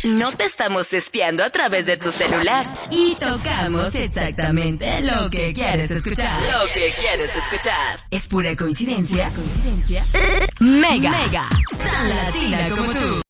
No te estamos espiando a través de tu celular. Y tocamos exactamente lo que quieres escuchar. Lo que quieres escuchar. ¿Es pura coincidencia? Mega. Tan latina como tú.